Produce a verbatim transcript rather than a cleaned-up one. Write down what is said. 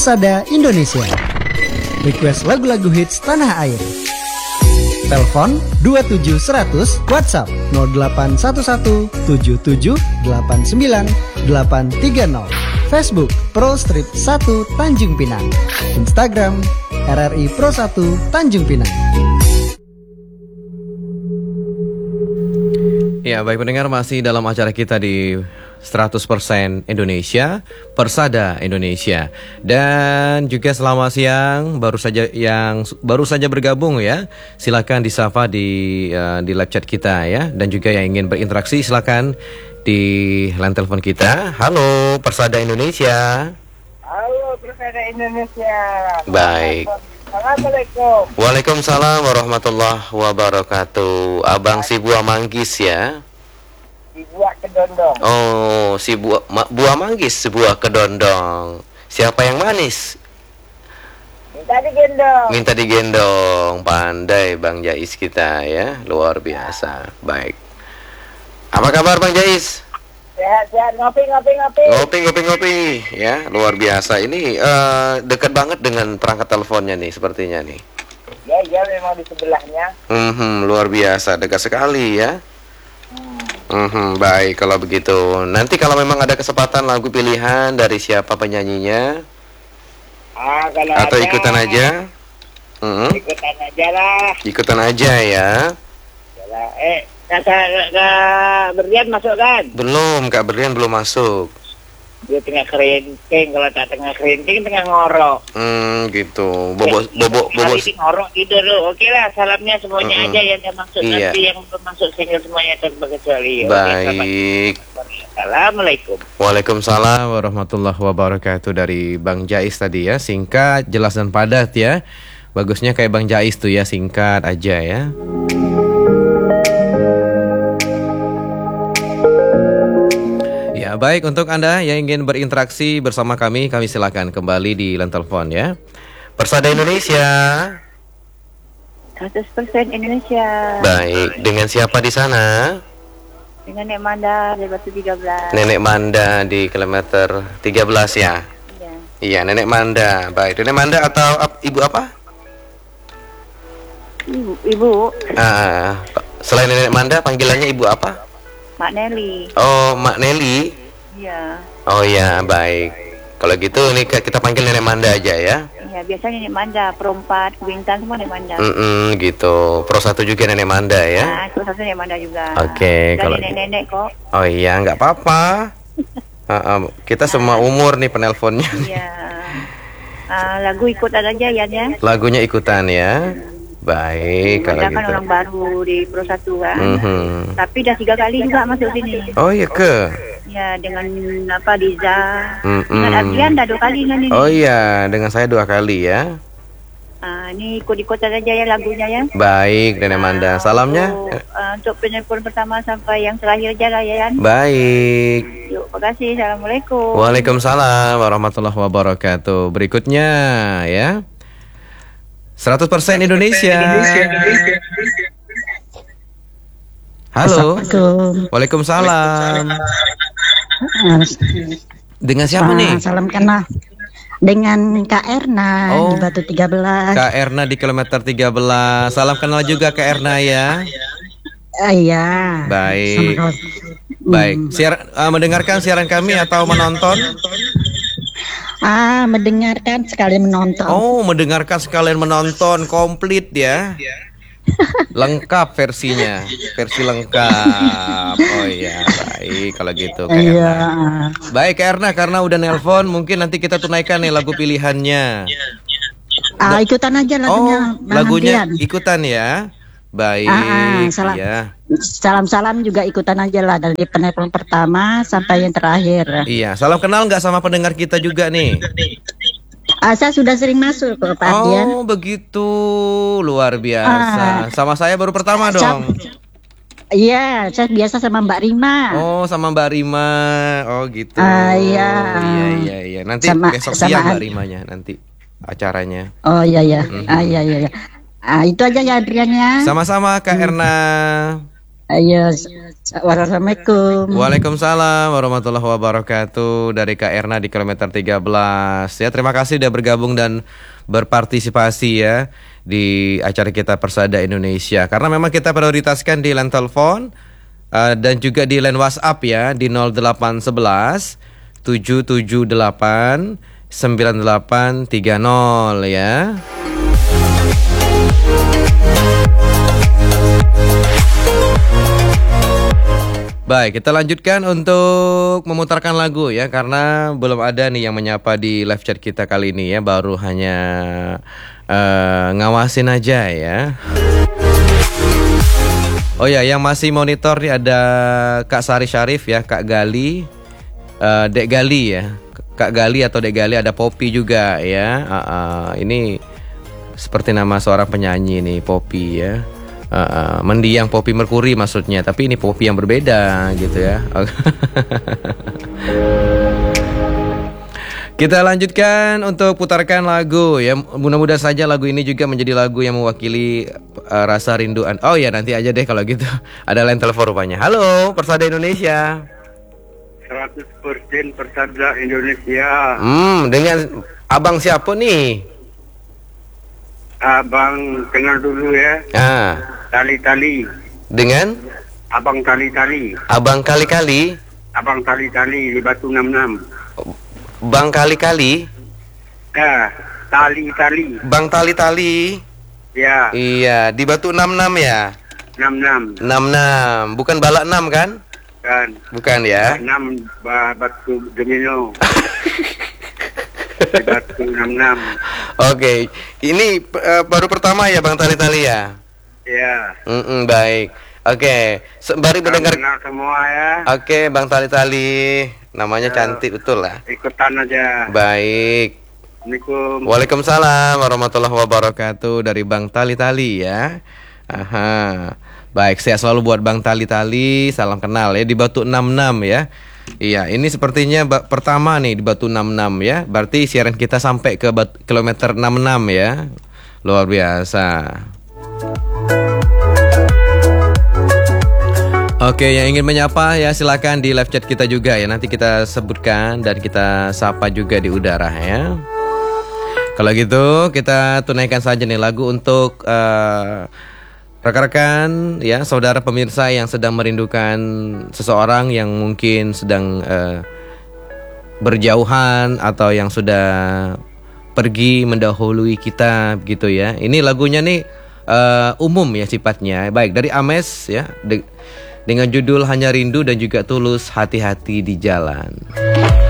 Persada Indonesia. Request lagu-lagu hits tanah air. Telepon dua tujuh seratus, WhatsApp nol delapan satu satu tujuh tujuh delapan sembilan delapan tiga nol. Facebook Pro Strip satu Tanjung Pinang. Instagram R R I Pro satu Tanjung Pinang. Ya, baik pendengar, masih dalam acara kita di seratus persen Indonesia, Persada Indonesia. Dan juga selamat siang baru saja yang baru saja bergabung ya. Silakan disapa di uh, di live chat kita ya, dan juga yang ingin berinteraksi silakan di line telepon kita. Halo Persada Indonesia. Halo Persada Indonesia. Baik. Assalamualaikum. Waalaikumsalam warahmatullahi wabarakatuh. Abang si buah manggis ya. Si buah kedondong. Oh, si buah ma, buah manggis, si buah kedondong. Siapa yang manis? Minta digendong. Minta digendong. Pandai Bang Jais kita ya, luar biasa. Baik. Apa kabar Bang Jais? Sehat-sehat, ngopi ngopi ngopi. Ngopi ngopi ngopi ya, luar biasa. Ini uh, dekat banget dengan perangkat teleponnya nih sepertinya nih. Ya, ya memang di sebelahnya. Hmm, luar biasa, dekat sekali ya. Hmm. Hmm, baik kalau begitu. Nanti kalau memang ada kesempatan lagu pilihan dari siapa penyanyinya? Ah, kalau atau ada, ikutan aja? Hmm. Ikutan aja lah. Ikutan aja ya. Yalah, eh, kata Kak Berlian masuk kan? Belum, Kak Berlian belum masuk. Dia tengah kerinting, kalau tak tengah kerinting tengah ngorok. Hmm, gitu. Bobo, Ya, bobo, bobo. hari ini ngorok tidur dulu. Oke lah, salamnya semuanya Mm-mm. aja yang dia maksud. Iya. Nanti yang belum masuk single semuanya tanpa kecuali. Oke, Baik. selamat. Assalamualaikum. Waalaikumsalam warahmatullahi wabarakatuh dari Bang Jais tadi ya. Singkat, jelas dan padat ya. Bagusnya kayak Bang Jais tuh ya, singkat aja ya. Ya, baik, untuk Anda yang ingin berinteraksi bersama kami, kami silakan kembali di line telepon ya. Persada Indonesia. seratus persen Indonesia. Baik, dengan siapa di sana? Dengan Nek Manda dari Batu tiga belas. Nenek Manda di kilometer tiga belas ya. Iya. Iya, Nenek Manda. Baik, Nenek Manda atau ap- Ibu apa? Ibu, Ibu Ah, selain Nenek Manda panggilannya Ibu apa? Mak Nelly. Oh, Mak Nelly. Iya. Oh ya, baik. Kalau gitu ini kita panggil Nenek Manda aja ya. Iya, biasanya Nek Manda, perempat, Kuintan semua Nek Manda. Mm-mm, gitu. Pro satu juga Nenek Manda ya. Nah, itu satu Nek Manda juga. Oke, Dan kalau nenek-nenek kok. Oh iya, nggak apa-apa. Uh, uh, kita semua umur nih penelponnya. Iya. Ah, lagu ikutan aja ya, ya. Lagunya ikutan ya. Baik, kalau Manda kan gitu. orang baru di Pro satu kan. Mhm. Tapi dah tiga kali juga masuk sini. Oh iya ke? Ya, dengan apa Diza. Mm-mm. Dengan Adrian dah dua kali kan ini. Oh iya, dengan saya dua kali ya. Ah, ini ikut-ikutan aja ya lagunya ya. Baik, Nenek Manda. Salamnya? Untuk, uh, untuk penelpon pertama sampai yang terakhir aja lah ya Yan. Baik. Yuk, makasih. Assalamualaikum. Waalaikumsalam warahmatullahi wabarakatuh. Berikutnya ya. seratus persen Indonesia. Halo. Waalaikumsalam. Dengan siapa Ah, nih? Salam kenal dengan Kak Erna Oh. di Batu tiga belas. Kak Erna di kilometer tiga belas. Salam kenal juga Kak Erna ya. Ah, iya. Baik. Sama kawan. Baik. Hmm. Siar, uh, mendengarkan siaran kami atau menonton? Ah, mendengarkan sekali menonton. Oh, mendengarkan sekalian menonton komplit ya. Lengkap versinya, versi lengkap. Oh iya, baik kalau gitu Kak Iya. Erna. Baik Kak Erna, karena udah nelpon, mungkin nanti kita tunaikan nih lagu pilihannya. Ah, ikutan aja lagunya. Oh, Bang lagunya Andrian. ikutan ya. Baik, Ah, ah, salam. iya. Salam-salam juga ikutan aja lah dari penelpon pertama sampai yang terakhir. Iya, salam kenal nggak sama pendengar kita juga nih? Ah, saya sudah sering masuk ke Pak Ardian. Oh, begitu. Luar biasa. Ah. Sama saya baru pertama dong. Iya, saya biasa sama Mbak Rima. Oh, sama Mbak Rima. Oh, gitu. Ah, iya. Iya, iya, iya. Nanti Sama- besok sama siang Mbak Ad- Rimanya nanti acaranya. Oh iya iya. Mhm. Ah iya iya iya. Ah itu aja ya Adrian ya. Sama-sama Kak Erna. Ayo, wassalamualaikum. Waalaikumsalam warahmatullahi wabarakatuh. Dari Kak Erna di kilometer tiga belas. Ya, terima kasih sudah bergabung dan berpartisipasi ya di acara kita Persada Indonesia. Karena memang kita prioritaskan di line telepon uh, dan juga di line WhatsApp ya di nol delapan satu satu tujuh tujuh delapan sembilan delapan tiga nol ya. Baik, kita lanjutkan untuk memutarkan lagu ya, karena belum ada nih yang menyapa di live chat kita kali ini ya, baru hanya uh, ngawasin aja ya. Oh ya, yang masih monitor nih ada Kak Sari Syarif ya, Kak Gali, uh, Dek Gali ya, Kak Gali atau Dek Gali, ada Poppy juga ya. Uh, uh, ini seperti nama seorang penyanyi nih, Poppy ya. Uh, uh, mendiang Poppy Mercury maksudnya, tapi ini Poppy yang berbeda gitu ya. Kita lanjutkan untuk putarkan lagu ya. Mudah-mudahan saja lagu ini juga menjadi lagu yang mewakili uh, rasa rinduan. Oh ya, nanti aja deh kalau gitu. Ada line telepon rupanya. Halo, Persada Indonesia. seratus persen Persada Indonesia. Hmm, dengan abang siapa nih? Abang kenal dulu ya. Ah. Tali-tali. Dengan? Abang Tali-tali. Abang kali-kali. Abang Tali-tali di Batu enam enam. Bang kali-kali. Ya, Tali-tali. Bang Tali-tali. Ya. Iya, di Batu enam enam ya. enam enam. enam enam, bukan balak enam kan? Kan. Bukan ya. enam Batu Domino. Di Batu enam enam. Oke, ini uh, baru pertama ya Bang Tali-tali ya? Ya. Mm-mm, baik. Oke, sembari mendengar. Kenal semua ya. Oke, Bang Tali-tali, namanya ya, cantik betul lah. Ikutan aja. Baik. Assalamualaikum. Waalaikumsalam warahmatullahi wabarakatuh dari Bang Tali-tali ya. Aha. Baik, saya selalu buat Bang Tali-tali, salam kenal ya di Batu enam enam ya. Iya, ini sepertinya ba- pertama nih di Batu enam enam ya. Berarti siaran kita sampai ke bat- kilometer enam enam ya. Luar biasa. Oke, yang ingin menyapa ya silakan di live chat kita juga ya. Nanti kita sebutkan dan kita sapa juga di udara ya. Kalau gitu kita tunaikan saja nih lagu untuk uh, rekan-rekan ya, saudara pemirsa yang sedang merindukan seseorang yang mungkin sedang uh, berjauhan atau yang sudah pergi mendahului kita gitu ya. Ini lagunya nih uh, umum ya sifatnya. Baik, dari Ames ya, de- dengan judul Hanya Rindu dan juga Tulus Hati-hati di Jalan.